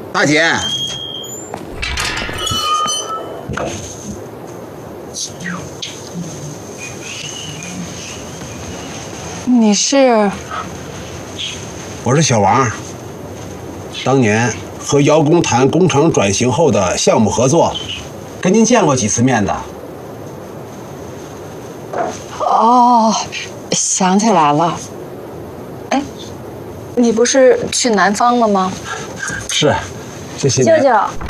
大姐， 你是？ 我是小王。当年和姚工谈工程转型后的项目合作，跟您见过几次面的。 哦，想起来了。哎，你不是去南方了吗？ 是，这些舅年。 舅，